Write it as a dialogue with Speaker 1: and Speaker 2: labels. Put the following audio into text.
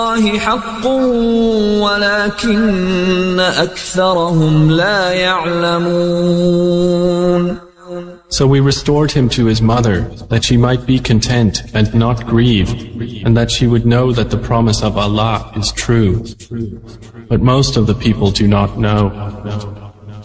Speaker 1: الله حق ولكن أكثرهم لا يعلمون.
Speaker 2: So we restored him to his mother, that she might be content and not grieve, and that she would know that the promise of Allah is true. But most of the people do not know.